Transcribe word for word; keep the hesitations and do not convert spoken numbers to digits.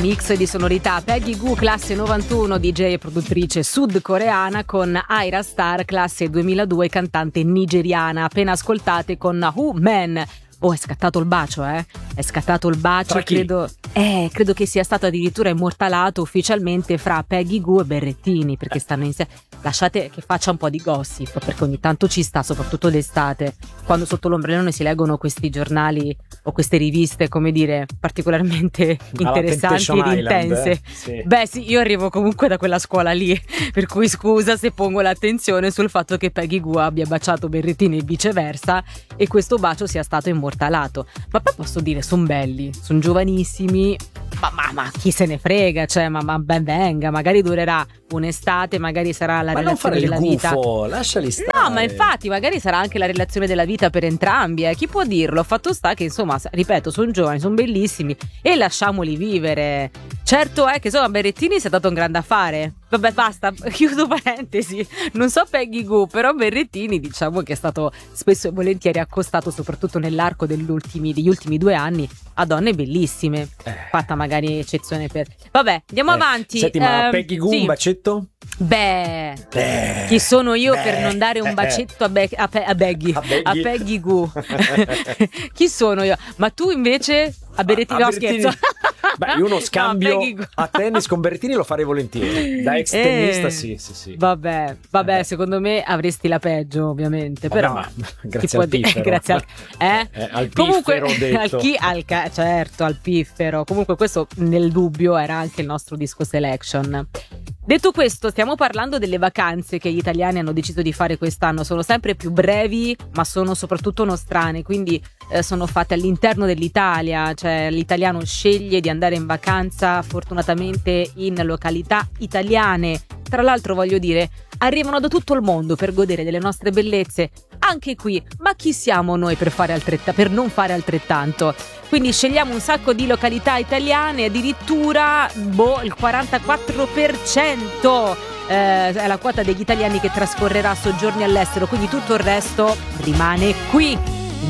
mix di sonorità. Peggy Gou, classe novantuno, D J e produttrice sudcoreana, con Ayra Starr, classe duemiladue, cantante nigeriana. Appena ascoltate con Who Man. Oh, è scattato il bacio, eh? È scattato il bacio, credo. Eh, credo che sia stato addirittura immortalato ufficialmente fra Peggy Gou e Berrettini, perché stanno insieme. Lasciate che faccia un po' di gossip, perché ogni tanto ci sta, soprattutto d'estate, quando sotto l'ombrellone si leggono questi giornali o queste riviste, come dire, particolarmente interessanti ed intense. Eh? Sì. Beh sì, io arrivo comunque da quella scuola lì, per cui scusa se pongo l'attenzione sul fatto che Peggy Gou abbia baciato Berrettini e viceversa, e questo bacio sia stato immortalato. Ma poi posso dire, sono belli, sono giovanissimi, ma, ma, ma chi se ne frega, cioè, ma, ma ben venga, magari durerà un'estate, magari sarà la ma relazione della non fare il gufo, vita. lasciali stare. No, ma infatti magari sarà anche la relazione della vita per entrambi, eh. Chi può dirlo? Fatto sta che insomma, ripeto, sono giovani, sono bellissimi e lasciamoli vivere. Certo è che insomma Berrettini sia stato un grande affare. Vabbè, basta, chiudo parentesi. Non so Peggy Gou, però Berrettini diciamo che è stato spesso e volentieri accostato, soprattutto nell'arco degli ultimi, degli ultimi due anni, a donne bellissime. Eh. Fatta magari eccezione per... Vabbè, andiamo Eh. avanti. Senti, ma Ehm, Peggy Gou sì. un bacetto? Beh, Beh, chi sono io beh, per non dare un bacetto a, Be- a, Pe- a Peggy, A Peggy. a Peggy Gou? Chi sono io? Ma tu invece a Berrettini, A- a no, Berrettini- scherzo. Beh, io uno No, scambio Peggy Gou. a tennis con Berrettini lo farei volentieri. Da ex tennista, Eh, sì, sì, sì. Vabbè, vabbè, Eh. secondo me avresti la peggio, ovviamente. Vabbè, Però ma chi grazie può al dire- piffero. grazie al, eh? Eh, al Comunque, piffero ho detto. al chi al ca- certo, al piffero. Comunque questo nel dubbio era anche il nostro disco selection. Detto questo, stiamo parlando delle vacanze che gli italiani hanno deciso di fare quest'anno. Sono sempre più brevi, ma sono soprattutto nostrane, quindi eh, sono fatte all'interno dell'Italia. Cioè l'italiano sceglie di andare in vacanza, fortunatamente in località italiane. Tra l'altro, voglio dire, arrivano da tutto il mondo per godere delle nostre bellezze anche qui, ma chi siamo noi per fare altretta- per non fare altrettanto? Quindi scegliamo un sacco di località italiane, addirittura boh, il quarantaquattro per cento eh, è la quota degli italiani che trascorrerà soggiorni all'estero, quindi tutto il resto rimane qui.